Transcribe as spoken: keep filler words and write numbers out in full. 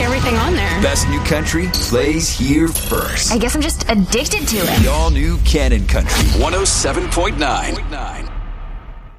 everything on there. Best new country plays here first. I guess I'm just addicted to it. The all-new Canon Country one oh seven point nine.